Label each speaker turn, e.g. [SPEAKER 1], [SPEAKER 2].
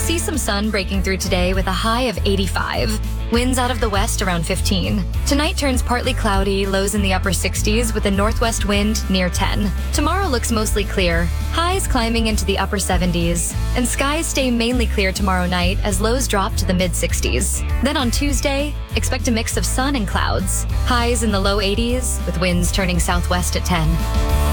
[SPEAKER 1] see some sun breaking through today with a high of 85. Winds out of the west around 15. Tonight turns partly cloudy, lows in the upper 60s with a northwest wind near 10. Tomorrow looks mostly clear, highs climbing into the upper 70s. And skies stay mainly clear tomorrow night as lows drop to the mid 60s. Then on Tuesday, expect a mix of sun and clouds. Highs in the low 80s with winds turning southwest at 10.